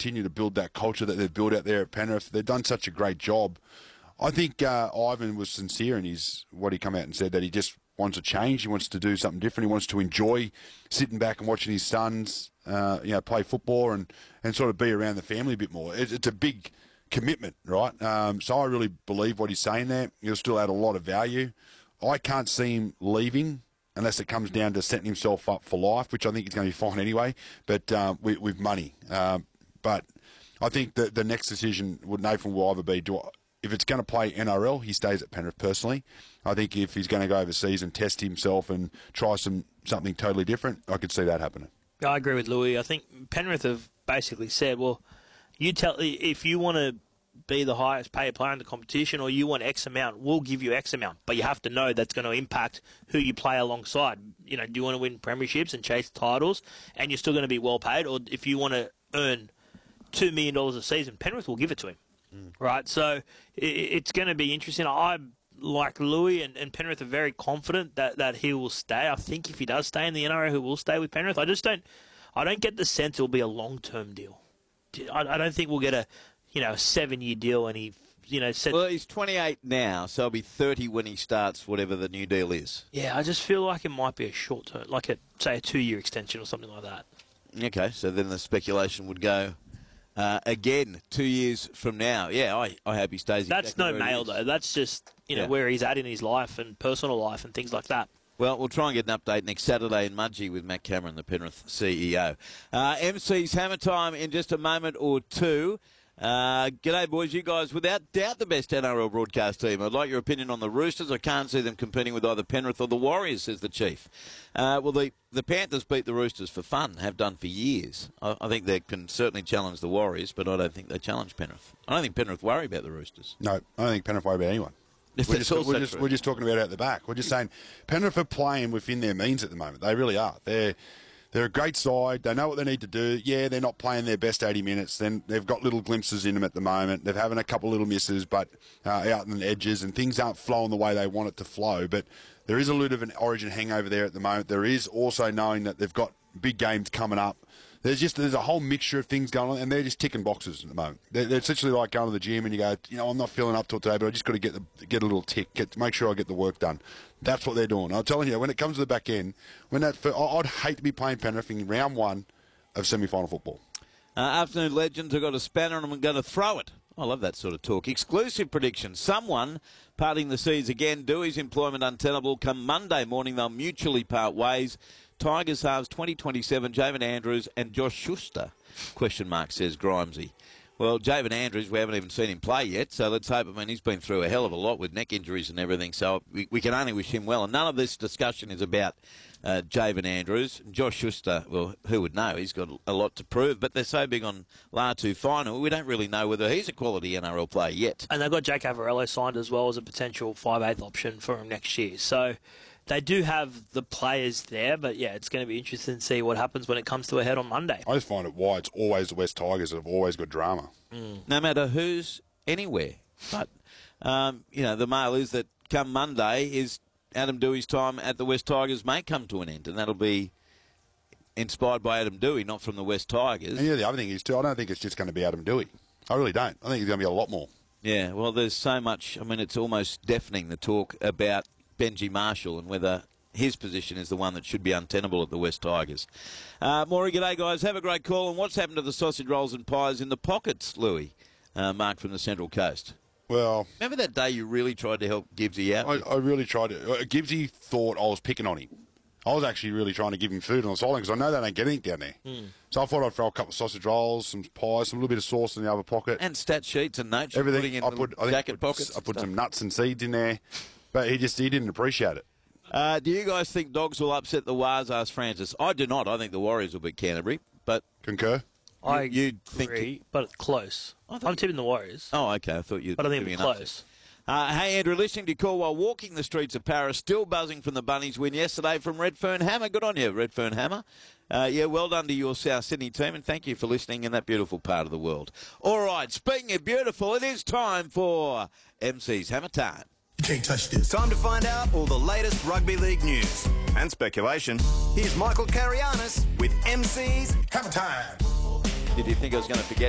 continue to build that culture that they've built out there at Penrith. They've done such a great job. I think Ivan was sincere in what he come out and said, that he just wants a change. He wants to do something different. He wants to enjoy sitting back and watching his sons play football and sort of be around the family a bit more. It's a big commitment, right? So I really believe what he's saying there. He'll still add a lot of value. I can't see him leaving unless it comes down to setting himself up for life, which I think he's going to be fine anyway, but with money. But I think that the next decision Nathan will either be, if it's going to play NRL, he stays at Penrith personally. I think if he's going to go overseas and test himself and try something totally different, I could see that happening. I agree with Louis. I think Penrith have basically said, well, if you want to be the highest paid player in the competition or you want X amount, we'll give you X amount. But you have to know that's going to impact who you play alongside. Do you want to win premierships and chase titles and you're still going to be well paid? Or if you want to earn $2 million a season, Penrith will give it to him. Right? So it's going to be interesting. I, like Louis and Penrith, are very confident that he will stay. I think if he does stay in the NRL, he will stay with Penrith. I don't get the sense it will be a long-term deal. I don't think we'll get a 7-year deal and he Well, he's 28 now, so he'll be 30 when he starts whatever the new deal is. Yeah, I just feel like it might be a short term, like a 2-year extension or something like that. Okay, so then the speculation would go again 2 years from now. Yeah, I hope he stays. That's exactly no mail though. That's just where he's at in his life and personal life and things like that. Well, we'll try and get an update next Saturday in Mudgee with Matt Cameron, the Penrith CEO. MC's Hammer Time in just a moment or two. G'day, boys. You guys, without doubt, the best NRL broadcast team. I'd like your opinion on the Roosters. I can't see them competing with either Penrith or the Warriors, says the Chief. Well, the Panthers beat the Roosters for fun, have done for years. I think they can certainly challenge the Warriors, but I don't think they challenge Penrith. I don't think Penrith worry about the Roosters. No, I don't think Penrith worry about anyone. We're just talking about out the back. We're just saying Penrith are playing within their means at the moment. They really are. They're a great side. They know what they need to do. Yeah, they're not playing their best 80 minutes. Then they've got little glimpses in them at the moment. They're having a couple little misses, but out on the edges, and things aren't flowing the way they want it to flow. But there is a little bit of an Origin hangover there at the moment. There is also knowing that they've got big games coming up. There's a whole mixture of things going on, and they're just ticking boxes at the moment. They're essentially like going to the gym and you go, I'm not feeling up to it today, but I just got to get a little tick, make sure I get the work done. That's what they're doing. I'm telling you, when it comes to the back end, I'd hate to be playing Penrith in round one of semi-final football. Afternoon Legends, I've got a spanner and I'm going to throw it. I love that sort of talk. Exclusive prediction. Someone parting the seas again. Dewey's employment untenable. Come Monday morning, they'll mutually part ways. Tigers halves 2027, Javen Andrews and Josh Schuster, ? Says Grimesy. Well, Javen Andrews, we haven't even seen him play yet, so let's hope. He's been through a hell of a lot with neck injuries and everything, so we can only wish him well. And none of this discussion is about Javen Andrews. Josh Schuster, well, who would know? He's got a lot to prove, but they're so big on Latu final, we don't really know whether he's a quality NRL player yet. And they've got Jake Avarello signed as well as a potential 5/8 option for him next year. So they do have the players there, but yeah, it's going to be interesting to see what happens when it comes to a head on Monday. I just find it why it's always the West Tigers that have always got drama. No matter who's anywhere. But, the mail is that come Monday is Adam Dewey's time at the West Tigers may come to an end, and that'll be inspired by Adam Dewey, not from the West Tigers. And the other thing is, too, I don't think it's just going to be Adam Dewey. I really don't. I think it's going to be a lot more. Yeah, well, there's so much. It's almost deafening, the talk about Benji Marshall and whether his position is the one that should be untenable at the West Tigers. Maury, g'day, guys. Have a great call. And what's happened to the sausage rolls and pies in the pockets, Louis? Mark from the Central Coast. Well, remember that day you really tried to help Gibbsy out? I really tried to. Gibbsy thought I was picking on him. I was actually really trying to give him food on the sideline because I know they don't get anything down there. So I thought I'd throw a couple of sausage rolls, some pies, some little bit of sauce in the other pocket. And stat sheets and notes. Everything. I put some nuts and seeds in there. But he didn't appreciate it. Do you guys think Dogs will upset the Wars? Asked Francis. I do not. I think the Warriors will beat Canterbury. But concur. I agree, but it's close. I'm tipping the Warriors. Oh, okay. I thought you'd. But I think it'll be close. Hey, Andrew, listening to your call while walking the streets of Paris, still buzzing from the Bunnies win yesterday from Redfern Hammer. Good on you, Redfern Hammer. Well done to your South Sydney team, and thank you for listening in that beautiful part of the world. All right, speaking of beautiful, it is time for MC's Hammer Time. You can't touch this. Time to find out all the latest rugby league news and speculation. Here's Michael Carianis with MC's Hammer Time. Did you think I was going to forget